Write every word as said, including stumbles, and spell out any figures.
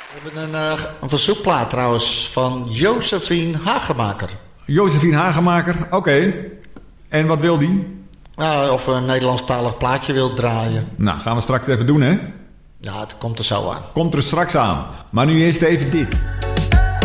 We hebben een, uh, een verzoekplaat trouwens van Josephine Hagemaker. Josephine Hagemaker, oké. Okay. En wat wil die? Nou, of we een Nederlandstalig plaatje wilt draaien. Nou, gaan we straks even doen, hè? Ja, het komt er zo aan. Komt er straks aan. Maar nu eerst even dit.